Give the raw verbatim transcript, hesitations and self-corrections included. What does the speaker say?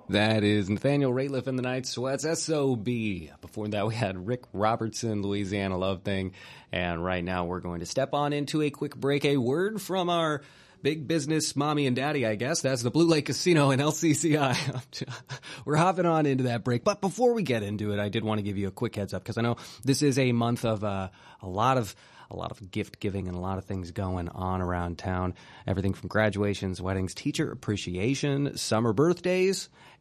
That is Nathaniel Rateliff and the Night Sweats, S O B. Before that, we had Rick Robertson, Louisiana Love Thing. And right now, we're going to step on into a quick break. A word from our big business mommy and daddy, I guess. That's the Blue Lake Casino and L C C I. We're hopping on into that break. But before we get into it, I did want to give you a quick heads up because I know this is a month of uh, a lot of a lot of gift giving and a lot of things going on around town. Everything from graduations, weddings, teacher appreciation, summer birthdays,